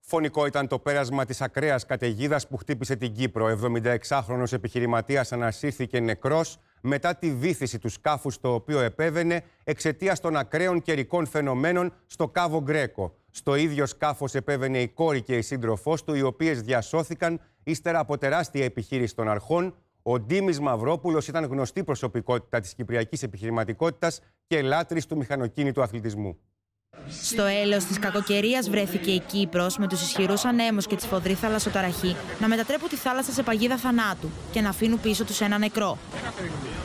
Φωνικό ήταν το πέρασμα της ακραίας καταιγίδας που χτύπησε την Κύπρο. 76χρονος επιχειρηματίας ανασύρθηκε νεκρός μετά τη βύθιση του σκάφους το οποίο επέβαινε εξαιτίας των ακραίων καιρικών φαινομένων στο Κάβο Γκρέκο. Στο ίδιο σκάφος επέβαινε η κόρη και η σύντροφός του, οι οποίες διασώθηκαν ύστερα από τεράστια επιχείρηση των αρχών. Ο Ντίμης Μαυρόπουλος ήταν γνωστή προσωπικότητα της κυπριακής επιχειρηματικότητας και λάτρης του μηχανοκίνητου αθλητισμού. Στο έλεος της κακοκαιρίας βρέθηκε η Κύπρος με τους ισχυρούς ανέμους και τη σφοδρή θαλασσοταραχή να μετατρέπουν τη θάλασσα σε παγίδα θανάτου και να αφήνουν πίσω τους ένα νεκρό.